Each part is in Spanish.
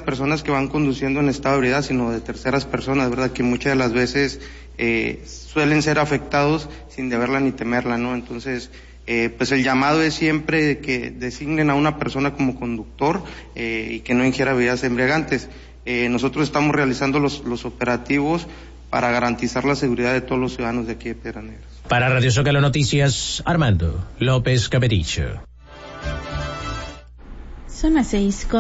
personas que van conduciendo en estado de ebriedad, sino de terceras personas, ¿verdad? Que muchas de las veces suelen ser afectados sin deberla ni temerla, ¿no? Entonces, pues el llamado es siempre de que designen a una persona como conductor y que no ingiera bebidas embriagantes. Nosotros estamos realizando los operativos para garantizar la seguridad de todos los ciudadanos de aquí de Piedras Negras. Para Radio Zócalo Noticias, Armando López Capericho. Son las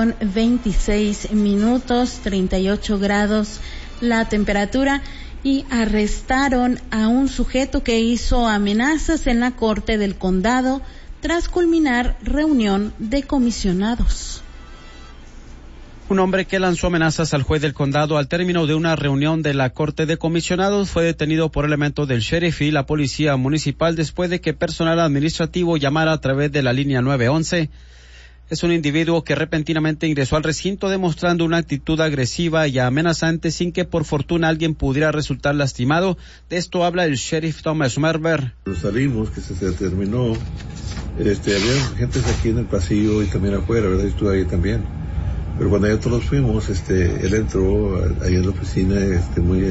6:26, 38 grados la temperatura, y arrestaron a un sujeto que hizo amenazas en la Corte del Condado tras culminar reunión de comisionados. Un hombre que lanzó amenazas al juez del condado al término de una reunión de la Corte de Comisionados fue detenido por elementos del sheriff y la policía municipal después de que personal administrativo llamara a través de la línea 911. Es un individuo que repentinamente ingresó al recinto demostrando una actitud agresiva y amenazante sin que por fortuna alguien pudiera resultar lastimado. De esto habla el sheriff Thomas Merber. Salimos, que se terminó, había gente aquí en el pasillo y también afuera, ¿verdad? Estuve ahí también. Pero cuando ya todos fuimos, él entró ahí en la oficina, muy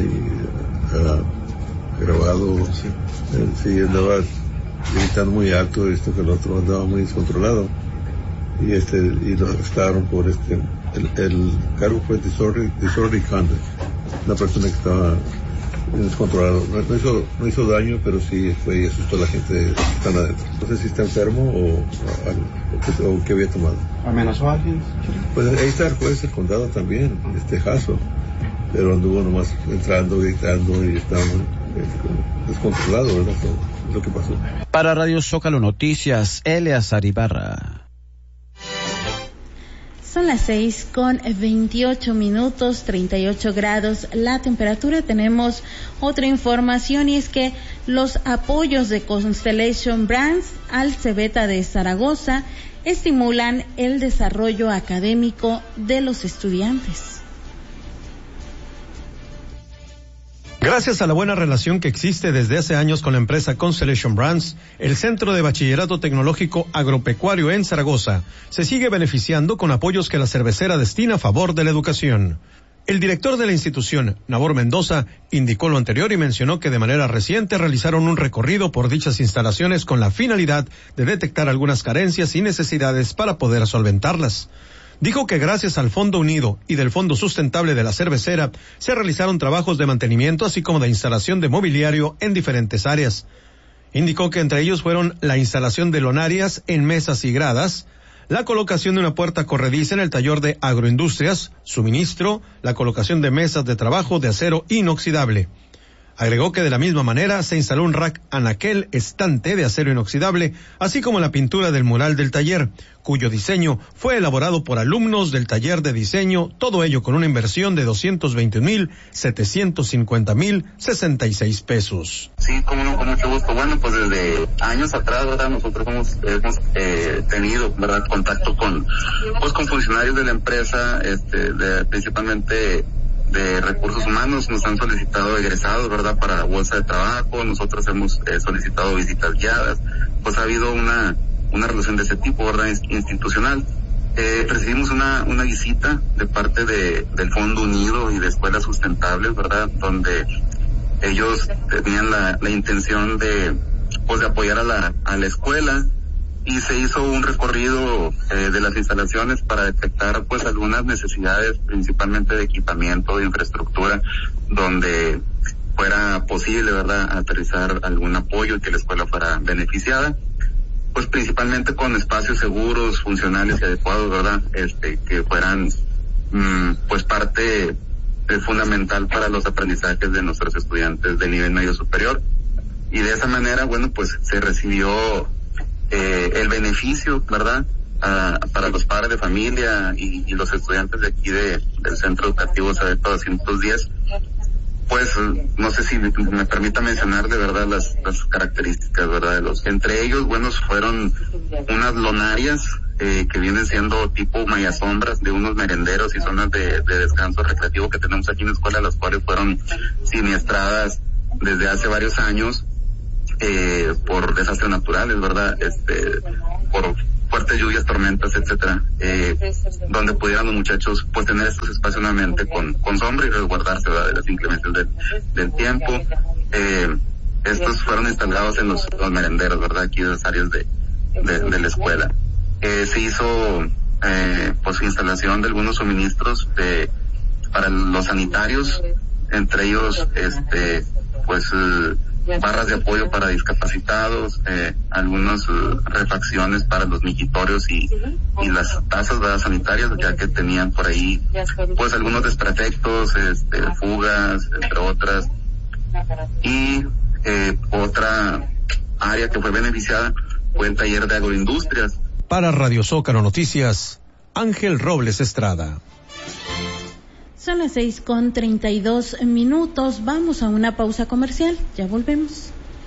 grabado, sí, andaba gritando muy alto, que el otro andaba muy descontrolado. Y lo arrestaron por el cargo fue disorderly conduct, una persona que estaba descontrolado, no hizo daño, pero sí fue y asustó a la gente que están adentro. No sé si está enfermo o qué había tomado. ¿Amenazó a alguien? Pues ahí está el juez del condado también, Jasso, pero anduvo nomás entrando, gritando y estaba descontrolado, ¿verdad? Eso es lo que pasó. Para Radio Zócalo Noticias, Eleazar Ibarra. Son las 6:28, 38 grados la temperatura. Tenemos otra información, y es que los apoyos de Constellation Brands al Cebeta de Zaragoza estimulan el desarrollo académico de los estudiantes. Gracias a la buena relación que existe desde hace años con la empresa Constellation Brands, el Centro de Bachillerato Tecnológico Agropecuario en Zaragoza se sigue beneficiando con apoyos que la cervecera destina a favor de la educación. El director de la institución, Nabor Mendoza, indicó lo anterior y mencionó que de manera reciente realizaron un recorrido por dichas instalaciones con la finalidad de detectar algunas carencias y necesidades para poder solventarlas. Dijo que gracias al Fondo Unido y del Fondo Sustentable de la Cervecera se realizaron trabajos de mantenimiento así como de instalación de mobiliario en diferentes áreas. Indicó que entre ellos fueron la instalación de lonarias en mesas y gradas, la colocación de una puerta corrediza en el taller de agroindustrias, suministro, la colocación de mesas de trabajo de acero inoxidable. Agregó que de la misma manera se instaló un rack anaquel estante de acero inoxidable, así como la pintura del mural del taller, cuyo diseño fue elaborado por alumnos del taller de diseño, todo ello con una inversión de 221,750,066 pesos. Sí, cómo no, con mucho gusto. Bueno, pues desde años atrás, ¿verdad? Nosotros hemos tenido, ¿verdad?, contacto con funcionarios de la empresa, principalmente de recursos humanos. Nos han solicitado egresados, ¿verdad?, para bolsa de trabajo. Nosotros hemos solicitado visitas guiadas. Pues ha habido una relación de ese tipo, ¿verdad?, institucional. Recibimos una visita de parte del Fondo Unido y de Escuelas Sustentables, ¿verdad?, donde ellos tenían la intención de apoyar a la escuela, y se hizo un recorrido de las instalaciones para detectar algunas necesidades, principalmente de equipamiento, de infraestructura, donde fuera posible, ¿verdad?, aterrizar algún apoyo y que la escuela fuera beneficiada, pues principalmente con espacios seguros, funcionales y adecuados, ¿verdad?, que fueran parte fundamental para los aprendizajes de nuestros estudiantes de nivel medio superior. Y de esa manera, se recibió el beneficio, ¿verdad?, para los padres de familia y los estudiantes de aquí del Centro Educativo Cebeta 210. No sé si me permita mencionar de verdad las características, ¿verdad?, entre ellos, fueron unas lonarias que vienen siendo tipo mayasombras de unos merenderos y zonas de descanso recreativo que tenemos aquí en la escuela, las cuales fueron siniestradas desde hace varios años por desastres naturales, ¿verdad?, por fuertes lluvias, tormentas, etcétera, donde pudieran los muchachos pues tener estos espacios nuevamente con sombra y resguardarse, ¿verdad?, de las inclemencias del tiempo. Estos fueron instalados en los merenderos, ¿verdad?, aquí de las áreas de la escuela. Se hizo pues instalación de algunos suministros para los sanitarios, entre ellos barras de apoyo para discapacitados, algunas refacciones para los mijitorios y las tazas, ¿verdad?, sanitarias, ya que tenían por ahí pues algunos desperfectos, fugas, entre otras. Y otra área que fue beneficiada fue el taller de agroindustrias. Para Radio Zócalo Noticias, Ángel Robles Estrada. Son las 6:32. Vamos a una pausa comercial. Ya volvemos.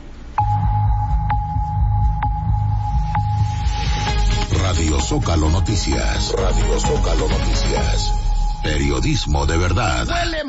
Radio Zócalo Noticias. Radio Zócalo Noticias. Periodismo de verdad.